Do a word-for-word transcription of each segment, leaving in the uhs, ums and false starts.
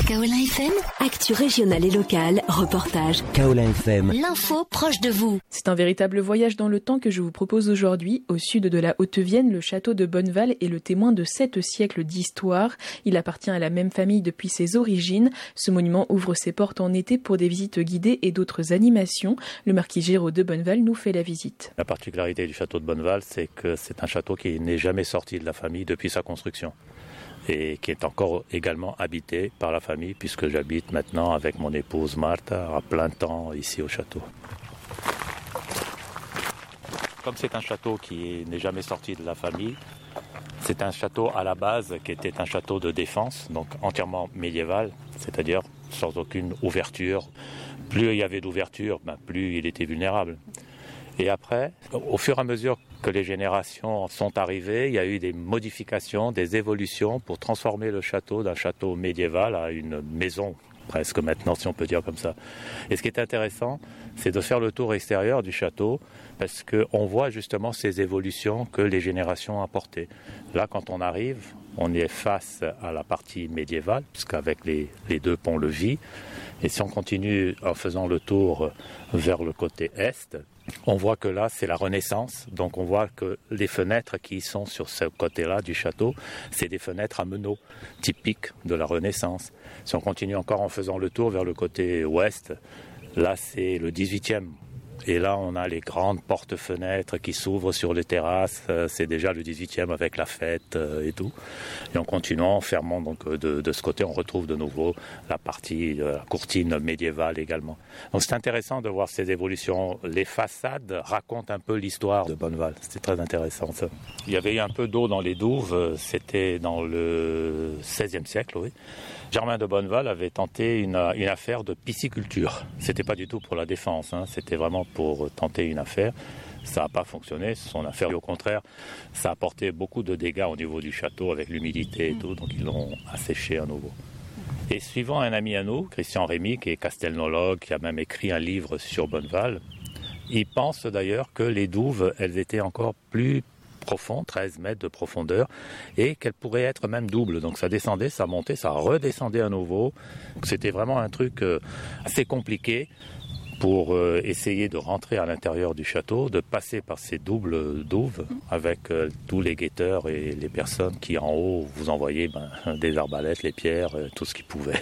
Kaolin F M, actu régionale et locale, reportage. Kaolin F M, l'info proche de vous. C'est un véritable voyage dans le temps que je vous propose aujourd'hui. Au sud de la Haute-Vienne, le château de Bonneval est le témoin de sept siècles d'histoire. Il appartient à la même famille depuis ses origines. Ce monument ouvre ses portes en été pour des visites guidées et d'autres animations. Le marquis Géraud de Bonneval nous fait la visite. La particularité du château de Bonneval, c'est que c'est un château qui n'est jamais sorti de la famille depuis sa construction, et qui est encore également habité par la famille, puisque j'habite maintenant avec mon épouse Martha à plein temps ici au château. Comme c'est un château qui n'est jamais sorti de la famille, c'est un château à la base qui était un château de défense, donc entièrement médiéval, c'est-à-dire sans aucune ouverture. Plus il y avait d'ouverture, ben plus il était vulnérable. Et après, au fur et à mesure que les générations sont arrivées, il y a eu des modifications, des évolutions pour transformer le château d'un château médiéval à une maison, presque maintenant, si on peut dire comme ça. Et ce qui est intéressant, c'est de faire le tour extérieur du château, parce qu'on voit justement ces évolutions que les générations ont apportées. Là, quand on arrive, on est face à la partie médiévale, puisqu'avec les, les deux ponts-levis. Et si on continue en faisant le tour vers le côté est, on voit que là, c'est la Renaissance. Donc on voit que les fenêtres qui sont sur ce côté-là du château, c'est des fenêtres à meneaux, typiques de la Renaissance. Si on continue encore en faisant le tour vers le côté ouest, là, c'est le dix-huitième. Et là, on a les grandes portes-fenêtres qui s'ouvrent sur les terrasses. C'est déjà le dix-huitième avec la fête et tout. Et en continuant, en fermant donc de, de ce côté, on retrouve de nouveau la partie, la courtine médiévale également. Donc c'est intéressant de voir ces évolutions. Les façades racontent un peu l'histoire de Bonneval. C'était très intéressant ça. Il y avait eu un peu d'eau dans les douves. C'était dans le seizième siècle, oui. Germain de Bonneval avait tenté une, une affaire de pisciculture. C'était pas du tout pour la défense, hein. C'était vraiment pour tenter une affaire. Ça n'a pas fonctionné, son affaire. Au contraire, ça a apporté beaucoup de dégâts au niveau du château avec l'humidité et tout, donc ils l'ont asséché à nouveau. Et suivant un ami à nous, Christian Rémy, qui est castelnologue, qui a même écrit un livre sur Bonneval, il pense d'ailleurs que les douves, elles étaient encore plus profond, treize mètres de profondeur, et qu'elle pourrait être même double. Donc ça descendait, ça montait, ça redescendait à nouveau. C'était vraiment un truc euh, assez compliqué pour euh, essayer de rentrer à l'intérieur du château, de passer par ces doubles douves avec euh, tous les guetteurs et les personnes qui en haut vous envoyaient ben, des arbalètes, les pierres, euh, tout ce qu'ils pouvaient.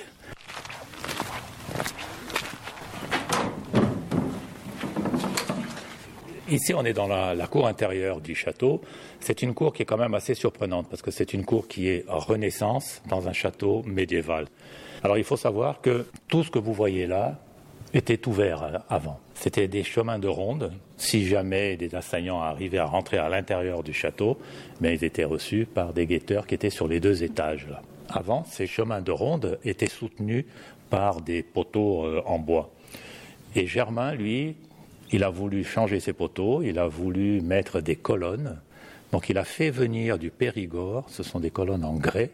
Ici, on est dans la, la cour intérieure du château. C'est une cour qui est quand même assez surprenante parce que c'est une cour qui est en Renaissance dans un château médiéval. Alors, il faut savoir que tout ce que vous voyez là était ouvert avant. C'était des chemins de ronde. Si jamais des assaillants arrivaient à rentrer à l'intérieur du château, mais ils étaient reçus par des guetteurs qui étaient sur les deux étages là. Avant, ces chemins de ronde étaient soutenus par des poteaux euh, en bois. Et Germain, lui, il a voulu changer ses poteaux, il a voulu mettre des colonnes. Donc il a fait venir du Périgord, ce sont des colonnes en grès,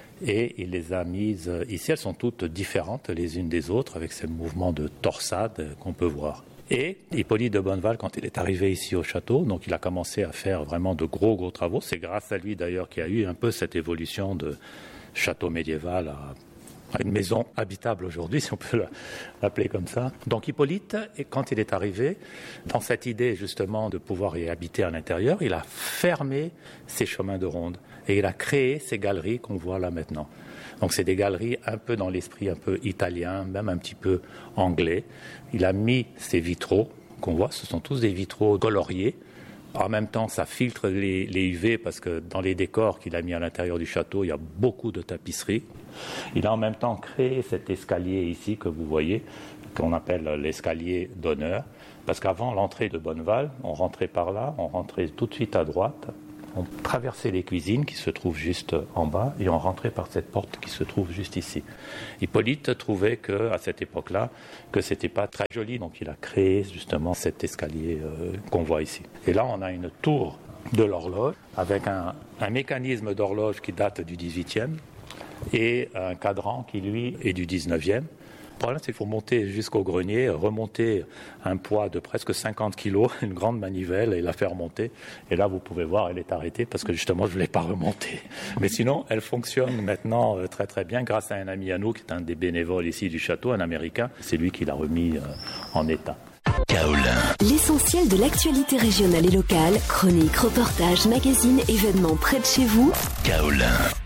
et il les a mises ici. Elles sont toutes différentes les unes des autres, avec ces mouvements de torsade qu'on peut voir. Et Hippolyte de Bonneval, quand il est arrivé ici au château, donc il a commencé à faire vraiment de gros, gros travaux. C'est grâce à lui d'ailleurs qu'il y a eu un peu cette évolution de château médiéval à une maison habitable aujourd'hui, si on peut l'appeler comme ça. Donc Hippolyte, quand il est arrivé, dans cette idée justement de pouvoir y habiter à l'intérieur, il a fermé ces chemins de ronde et il a créé ces galeries qu'on voit là maintenant. Donc c'est des galeries un peu dans l'esprit un peu italien, même un petit peu anglais. Il a mis ces vitraux qu'on voit, ce sont tous des vitraux coloriés. En même temps, ça filtre les, les U V parce que dans les décors qu'il a mis à l'intérieur du château, il y a beaucoup de tapisseries. Il a en même temps créé cet escalier ici que vous voyez, qu'on appelle l'escalier d'honneur. Parce qu'avant l'entrée de Bonneval, on rentrait par là, on rentrait tout de suite à droite, on traversait les cuisines qui se trouvent juste en bas et on rentrait par cette porte qui se trouve juste ici. Hippolyte trouvait qu'à cette époque-là, que c'était pas très joli, donc il a créé justement cet escalier euh, qu'on voit ici. Et là, on a une tour de l'horloge avec un, un mécanisme d'horloge qui date du dix-huitième et un cadran qui, lui, est du dix-neuvième. Le problème, c'est qu'il faut monter jusqu'au grenier, remonter un poids de presque cinquante kilos, une grande manivelle, et la faire monter. Et là, vous pouvez voir, elle est arrêtée parce que justement, je ne voulais pas remonter. Mais sinon, elle fonctionne maintenant très très bien grâce à un ami à nous qui est un des bénévoles ici du château, un Américain. C'est lui qui l'a remis en état. Kaolin. L'essentiel de l'actualité régionale et locale, chroniques, reportages, magazines, événements près de chez vous. Kaolin.